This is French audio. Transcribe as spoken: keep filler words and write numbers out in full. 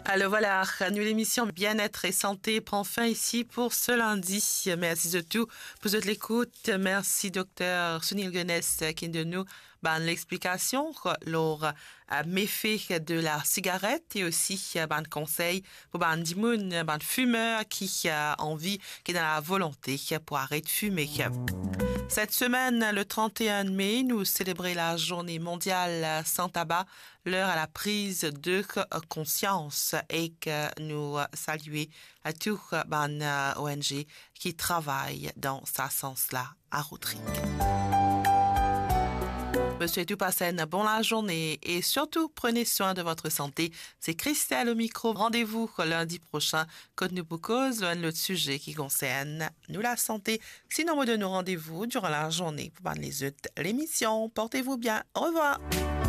Alors voilà, nous l'émission Bien-être et santé prend fin ici pour ce lundi. Merci de tout pour votre écoute. Merci docteur Sunil Gunes qui de nous ben, l'explication lors euh, méfaits de la cigarette et aussi ben, conseil pour ben, dimoun, ben, fumeur qui a envie, qui a la volonté pour arrêter de fumer. Cette semaine, le trente et un mai, nous célébrons la journée mondiale sans tabac, l'heure à la prise de conscience et que nous saluons à tous les O N G qui travaillent dans ce sens-là à Rodrigue. Monsieur et tout passez une bonne journée et surtout prenez soin de votre santé. C'est Christelle au micro. Rendez-vous lundi prochain quand nous vous cause un autre sujet qui concerne nous la santé. Sinon, nous donnons rendez-vous durant la journée pour les autres l'émission. Portez-vous bien. Au revoir.